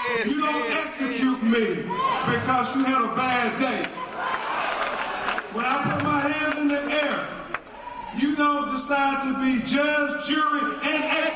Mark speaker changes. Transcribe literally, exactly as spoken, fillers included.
Speaker 1: You don't execute me because you had a bad day. When I put my hands in the air, you don't decide to be judge, jury, and executioner.